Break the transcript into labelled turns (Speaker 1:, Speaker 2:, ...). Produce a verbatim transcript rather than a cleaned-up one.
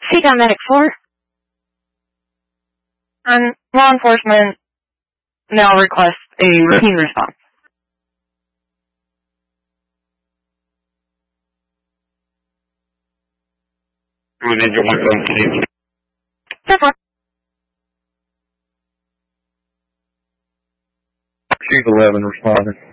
Speaker 1: C T A Medic four. Um, law enforcement now requests a routine response.
Speaker 2: I'm an engine one seventeen.
Speaker 1: That's one.
Speaker 2: She's eleven responding.